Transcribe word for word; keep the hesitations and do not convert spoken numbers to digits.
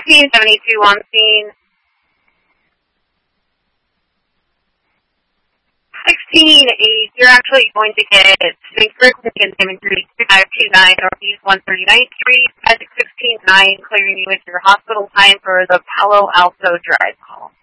sixteen seventy-two on scene. sixteen eight, you're actually going to get Saint Frequency Containment Street two five two nine Northeast one thirty-ninth Street, Magic sixteen nine, clearing you into your hospital time for the Palo Alto Drive call.